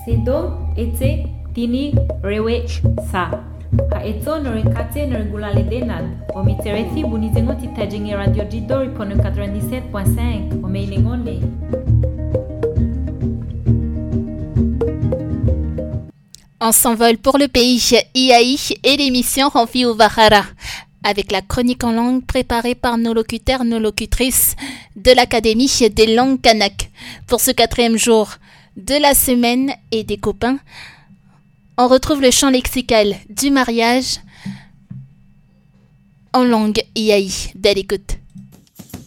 Sedo ete tini rewe sa. Ha eto nore kate nore gulale denad. O mitereti bunizengo titajingi radio jidori pono 97.5. O meinengone. On s'envole pour le pays Iaï et l'émission Renfi au Vahara, avec la chronique en langue préparée par nos locuteurs, nos locutrices de l'Académie des langues kanak. Pour ce 4e jour de la semaine et des copains, on retrouve le chant lexical du mariage en langue Iaï. Belle écoute.